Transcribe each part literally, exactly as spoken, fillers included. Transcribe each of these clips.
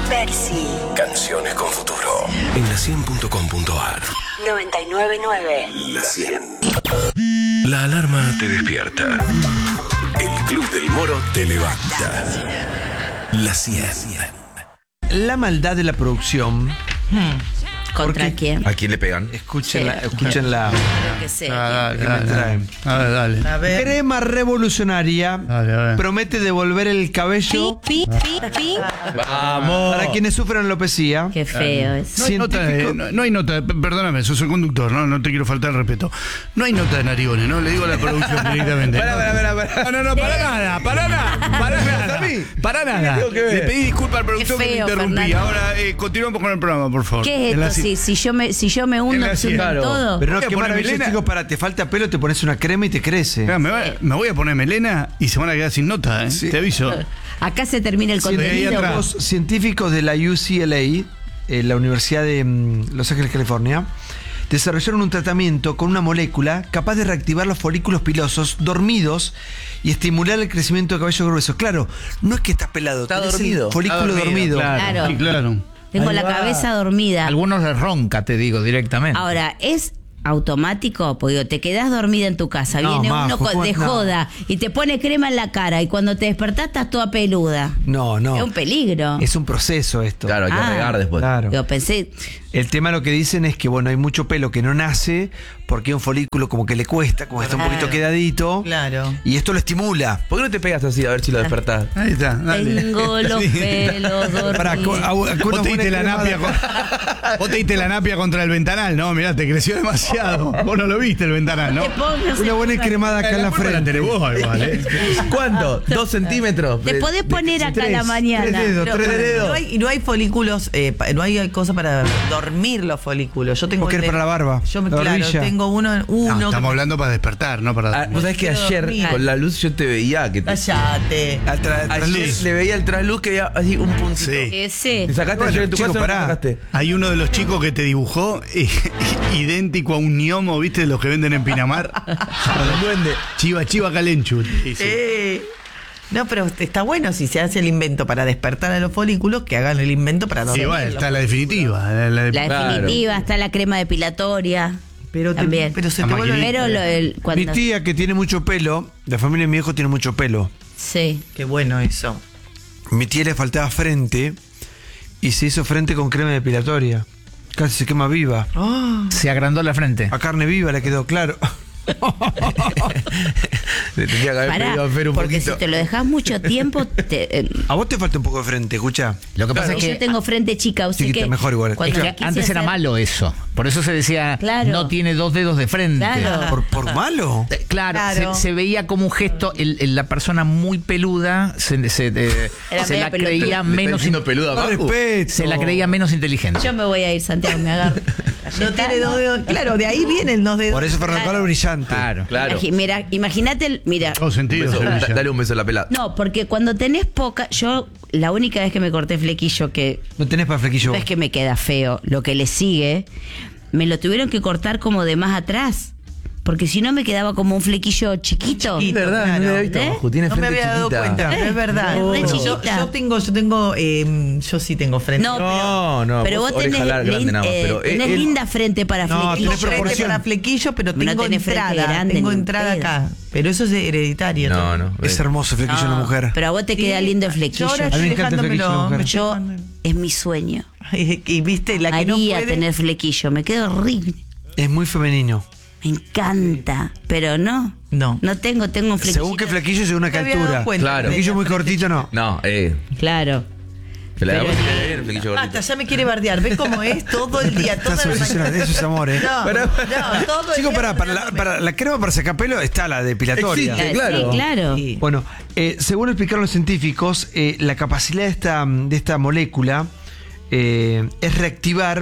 Percy. Canciones con futuro. En la cien punto com punto ar. noventa y nueve punto nueve. La cien. La alarma te despierta. El Club del Moro te levanta. La cien. La maldad de la producción. Hmm. ¿Contra Porque- quién? ¿A quién le pegan? Escúchenla, Sí. escúchenla. Creo que sé. Ah, que dale, me dale, traen. dale. Dale, A ver. Crema revolucionaria Dale, a ver. promete devolver el cabello Pi, pi, pi, pi. ¡Vamos! para quienes sufren alopecia. Qué feo es. No hay, nota de, Científico- no, no hay nota, de- perdóname, sos el conductor, no, no te quiero faltar el respeto. No hay nota de narigones, ¿no? Le digo a la producción directamente. Pará, pará, pará, pará. No, no, no, para nada, para nada, para nada. Para nada. tengo que ver? Le pedí disculpas al productor Qué que me feo, interrumpí. Fernando. Ahora eh, continuamos con el programa, por favor. ¿Qué es En la esto? ci- Si, si yo me, si yo me En hundo, la se hunden claro. todo. Pero no, Voy a qué poner maravilloso, melena. chicos, para te falta pelo, te pones una crema y te crece. Mira, me, voy- me voy a poner melena y se van a quedar sin nota, ¿eh? Sí. Te aviso. Acá se termina el ahí contenido. atrás. Los científicos de la U C L A, eh, la Universidad de mm, Los Ángeles, California, desarrollaron un tratamiento con una molécula capaz de reactivar los folículos pilosos dormidos y estimular el crecimiento de cabello grueso. Claro, no es que estás pelado, Está tenés el dormido. folículo Está dormido. Claro, Claro. sí, claro. Tengo Ahí la va. cabeza dormida. Algunos les ronca, te digo, directamente. Ahora, es automático, porque digo, te quedás dormida en tu casa, No, viene Majo, uno con- ¿cómo- de no. joda y te pone crema en la cara y cuando te despertás estás toda peluda. No, no. Es un peligro. Es un proceso esto. Claro, hay que Ah. regar después. Claro. Yo pensé, El tema lo que dicen es que, bueno, hay mucho pelo que no nace porque un folículo como que le cuesta, como que está un Claro. poquito quedadito. Claro. Y esto lo estimula. ¿Por qué no te pegas así a ver si lo despertás? Ahí está, dale. tengo los Sí. pelos Pará, cu- dormidos. a- a- Vos una te buena diste la crema napia de- con- Vos te diste la napia contra el ventanal, no, mirá, te creció demasiado. Vos no lo viste el ventanal, ¿no? Te pongas Una buena el- cremada acá en la culpa la frente. tenés vos igual, ¿eh? ¿Cuánto? ¿Dos centímetros? Te podés poner acá a la tres, mañana. tres dedos, Pero, tres pero dedos. no, hay, no hay folículos, eh, pa- no hay cosa para dormir los folículos. Yo tengo Porque el es de- para la barba, Yo, me- la claro, barbilla. tengo uno. uno No, que- estamos hablando para despertar, no para Ah, dormir. vos sabés que quiero ayer dormir. con la luz yo te veía que te... Cállate. Al tra- Ayer trasluz. le veía el trasluz que había así un puntito. Sí. Ese. ¿Te sacaste Bueno, ayer en tu chico, casa? pará. ¿Dónde sacaste? Hay uno de los chicos que te dibujó eh, idéntico a un gnomo, ¿viste? De los que venden en Pinamar. Un duende. Chiva, chiva calenchu. Sí, sí. Eh, no, pero está bueno si se hace el invento para despertar a los folículos, que hagan el invento para Sí, dormir. bueno, está la definitiva. La, la- La Claro. definitiva, está la crema depilatoria. Pero, te- También. pero se La te vuelve. maquinita. Pero lo, el, Mi cuando. tía, que tiene mucho pelo, la familia de mi hijo tiene mucho pelo. Sí. Qué bueno eso. Mi tía le faltaba frente y se hizo frente con crema depilatoria. Casi se quema viva. Se agrandó la frente. A carne viva le quedó claro. Le tendría que haber Pará, pedido a Fer un porque poquito. si te lo dejas mucho tiempo, te, eh, A vos te falta un poco de frente, escucha. Lo que pasa es yo que tengo frente chica, o sea Chiquita, que mejor igual. cuando es que quise antes era hacer- malo eso. Por eso se decía, Claro. no tiene dos dedos de frente. Claro. ¿Por, por malo? Eh, Claro, Claro. Se, se veía como un gesto, el- el- la persona muy peluda se, se, eh, Era se media la peluda. creía ¿Le está menos diciendo in- peluda No, abajo? respeto. se la creía menos inteligente. Yo me voy a ir, Santiago, me agarro. No tiene dos dedos. Claro, de ahí vienen los dedos. Por eso Fernando Claro. Pablo es brillante. Claro. Claro. Imagi- Mira, imagínate, el- mira. Todo Un sentido. beso, Sevilla. da- dale un beso a la pelada. No, porque cuando tenés poca, yo la única vez que me corté flequillo, que No tenés para flequillo. no es que me queda feo, lo que le sigue, me lo tuvieron que cortar como de más atrás. Porque si no me quedaba como un flequillo chiquito. Chiquito, verdad, no claro. lo había visto ¿Eh? abajo. Tiene No me frente había dado chiquita. cuenta, Eh, es verdad. es re yo, chiquita. yo tengo, yo tengo, eh, yo sí tengo frente. No, No, no, pero vos vos oreja tenés, larga, grande lin- nada más, eh, pero tenés él- linda frente para No, flequillo. tenés frente proporción. para flequillo, pero No tengo tenés frente entrada, grande, tengo ni un entrada pedo. acá. Pero eso es hereditario. No, no. Es hermoso el flequillo de una mujer. Pero a vos te Sí, queda lindo el yo flequillo. ahora A mí me estoy encanta el flequillo de dejándomelo, mujer. me Yo, estoy dejando- es mi sueño. Y viste, la que no Haría puede. tener flequillo, me quedo horrible. Es muy femenino. Me encanta, pero no. No. No tengo, tengo un flequillo. Según qué flequillo, según a qué No me había dado altura. cuenta. Claro. Flequillo muy cortito, no. No, eh. Claro. Que la de Pero- vos te queda bien el flequillo Basta, gordito. ya me quiere bardear. ¿Ves cómo es todo el día? Toda Estás la obsesionada, eso es amor, ¿eh? No, Pero- no, todo el Chicos, día pará, para la, bardeándome. para la crema para sacar pelo está la depilatoria. Existe. Sí, claro. claro. Sí. Bueno, eh, según explicaron los científicos, eh, la capacidad de esta, de esta molécula eh, es reactivar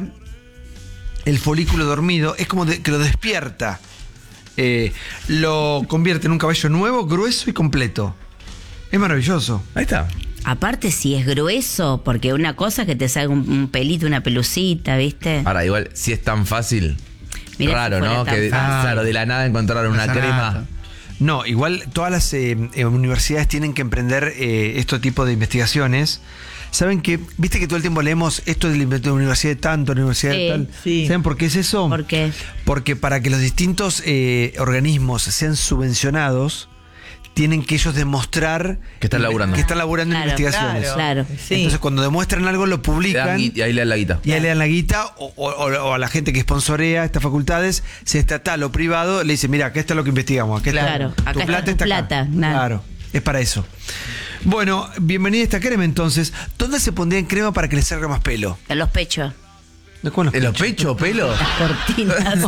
el folículo dormido, es como de- que lo despierta. Eh, lo convierte en un cabello nuevo, grueso y completo. Es maravilloso. Ahí está. Aparte, si es grueso, porque una cosa es que te salga un, un pelito, una pelucita, ¿viste? Ahora, igual, si es tan fácil. Mirá si raro, fuera ¿no? tan Que fácil. claro, de la nada encontraron una Pasa crema. nada. No, igual todas las eh, eh, universidades tienen que emprender eh, este tipo de investigaciones. ¿Saben que, viste que todo el tiempo leemos esto del invento de la universidad de tanto, la universidad Sí, de tal? sí. ¿Saben por qué es eso? ¿Por qué? Porque para que los distintos eh, organismos sean subvencionados, tienen que ellos demostrar Que están laburando. que están laburando en Claro, investigaciones. Claro. Sí. Entonces, cuando demuestran algo, lo Le dan publican. gui- y ahí le dan la guita. Y ahí le dan la guita, o, o- o a la gente que sponsorea estas facultades, sea estatal o privado, le dice, mira, acá está lo que investigamos, acá Claro, está, acá tu está plata tu está plata, acá. nada. Claro, es para eso. Bueno, bienvenida a esta crema entonces. ¿Dónde se pondría en crema para que le salga más pelo? En los pechos, ¿De cuál ¿En los pechos, pelo? las cortinas.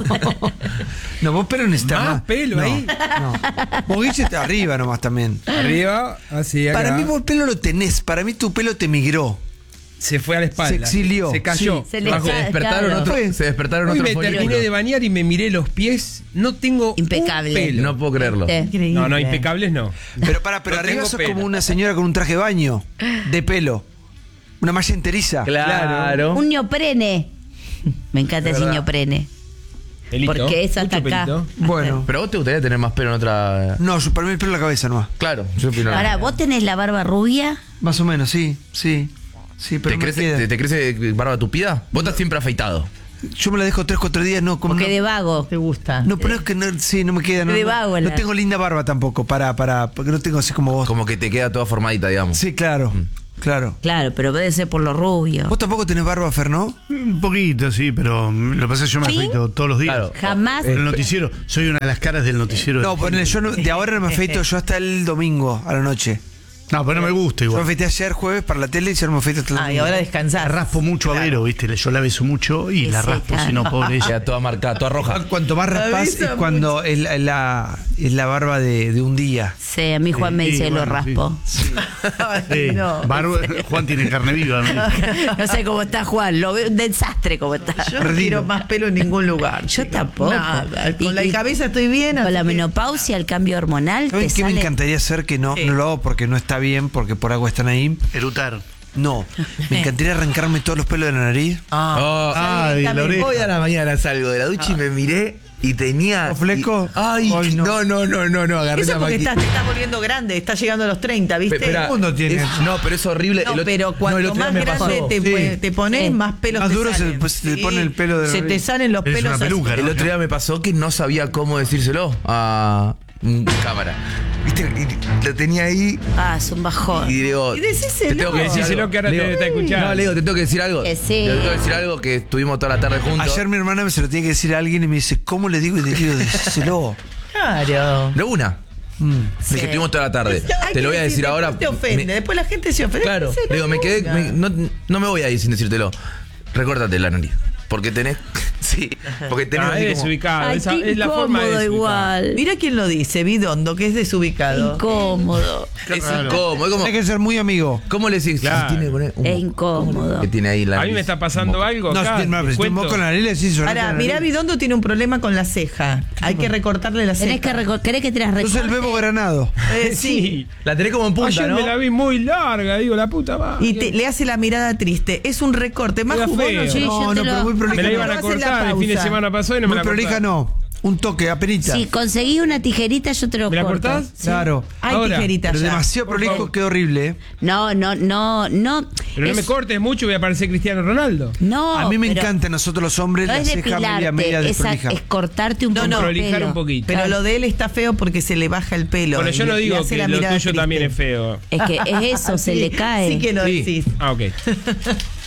No, vos pelo necesitas ¿Más más. pelo No, ahí? No. Vos Guille está arriba nomás también. Arriba, así acá. Para mí vos pelo lo tenés, para mí tu pelo te migró. se fue a la espalda. Se exilió, Se cayó. sí. Se le Bajó. cae. Despertaron Claro. otro, Fue. se despertaron Hoy otros me terminé folículos. de bañar y me miré los pies. No tengo Impecable. un pelo. No puedo creerlo. ¿Viste? Increíble. No, no, impecables no. Pero para, pero No arriba tengo sos pelo. como una señora con un traje de baño de pelo. Una malla enteriza. Claro. Un neoprene. Me encanta Es ese verdad. neoprene. Pelito, Porque es hasta mucho acá. pelito. Bueno. Pero vos te gustaría tener más pelo en otra. No, yo para mí el pelo en la cabeza nomás. Claro, yo opino. Ahora, ¿vos tenés la barba rubia? Más o menos, sí, sí. Sí, pero ¿Te me crece, queda. te, te crece barba tupida? Vos estás siempre afeitado. Yo me la dejo tres, cuatro días, no, como Porque no, de vago. ¿Te gusta? no, pero es que no, sí, no me queda. No, De no, vago, no la- tengo linda barba tampoco, para, para, porque no tengo así como vos. Como que te queda toda formadita, digamos. Sí, claro, claro. Claro, pero puede ser por lo rubio. ¿Vos tampoco tenés barba, Fer, no? Un poquito, sí, pero lo que pasa es que yo me ¿Sí? afeito todos los días. Claro. Jamás. El noticiero, soy una de las caras del noticiero. No, ponele, yo no- de ahora no me afeito, yo hasta el domingo a la noche. No, pero no me gusta Yo me igual. afeité ayer jueves para la tele y ya no me afeito hasta el Ah, domingo. y ahora La descansar. raspo mucho a Vero, ¿viste? Yo la beso mucho y Que la seca, raspo, si no, ¿no? pobre ella. Queda toda marcada, toda roja. Cuanto más raspás Avisa es cuando es la, es la, es la barba de, de un día. Sí, a mí Juan me Sí, dice que lo bueno, sí. raspo. Ay, Sí, no. barba- Juan tiene carne viva. me dice. No sé cómo está Juan, lo veo un desastre como está. Yo no quiero más pelo en ningún lugar. Yo chicos. tampoco. Nada. Con Y- la y- cabeza estoy bien. Con así la que- menopausia, el cambio hormonal, ¿Saben te qué me sale... encantaría hacer que no, Sí. no lo hago porque no está bien, porque por algo están ahí? Erutar. No, me encantaría arrancarme todos los pelos de la nariz. Ah, Oh, Ah, de la oreja. hoy a la mañana salgo de la ducha y me miré y tenía. ¿O fleco? y- ay, Ay, no. no. no, no, no, no, agarré eso la porque máquina. estás, te estás volviendo grande, estás llegando a los treinta, ¿viste? Pe- espera, el mundo tiene es- eso. no, pero es horrible. No, El otro- pero no, el cuanto otro día más me grande pasó. te, Sí. te pones, Sí. más pelos Más te duro se- salen. pues, se te pone el pelo de la Se te nariz. salen los Es pelos una así. peluca, El ¿no? otro día me pasó que no sabía cómo decírselo a mm, cámara. ¿Viste? Y lo tenía ahí Ah, es un bajón. y digo. Y decíselo. te tengo que decir Decíselo algo. que ahora Le te digo, está escuchando. No, le digo, te tengo que decir algo. Que sí. Le tengo que decir algo que estuvimos toda la tarde juntos. Ayer mi hermana me se lo tiene que decir a alguien y me dice, ¿cómo le digo? Y le digo, díselo. Claro. De una. Mm. De que estuvimos toda la tarde. Hay Te que lo voy a decir después ahora. Te ofende, Me- después la gente se ofende. Claro, Decíselo le digo, me quedé. nunca. me- no, no me voy a ir sin decírtelo. Recórtate la nariz. Porque tenés. Sí, porque tenés. Ah, así es como- desubicado. Ay, Esa qué es la forma de incómodo desubicado. igual. Mira quién lo dice, Bidondo, que es desubicado. Incómodo. Es incómodo. Es como, Hay que ser muy amigo. ¿cómo le decís? Claro. Tiene que poner un- Es incómodo. que tiene ahí la A mí me nariz. está pasando algo No, acá. si tiene- te si tiene un cuento. moco en la nariz, le decís, "Sonate Ahora, la mirá, nariz". Bidondo tiene un problema con la ceja. Hay que recortarle la ceja. Tenés que reco- ¿Querés que te las Sos el recorte? bebo granado. Eh, sí. Sí. La tenés como en punta, Ayer ¿no? me la vi muy larga, digo, la puta madre. Y te- le hace la mirada triste. Es un recorte más Queda jugoso. feo. Sí, No, yo no, te pero lo- muy Me prolija. la no. iban a Hacen la cortar el fin de pausa. semana pasado y no me Muy la prolija cortaron. no. Un toque, apenita. Si conseguís una tijerita, yo te lo ¿Me la corto. cortás? Claro. Hay Ahora, tijeritas Pero ya. demasiado Por prolijo, favor. qué horrible. ¿eh? No, no, no, no. Pero no Es- me cortes mucho, voy a parecer Cristiano Ronaldo. No, a mí me pero encanta a nosotros los hombres No la es ceja media, depilarte, media es, a- desprolija. es cortarte un No, poco no. el Prolijar pelo. un poquito. Pero lo de él está feo porque se le baja el pelo. Bueno, yo Y no le- digo le hace que la lo tuyo mirada triste. también es feo. Es que es eso, se Sí, le cae. Sí que lo Sí. decís. Ah, ok.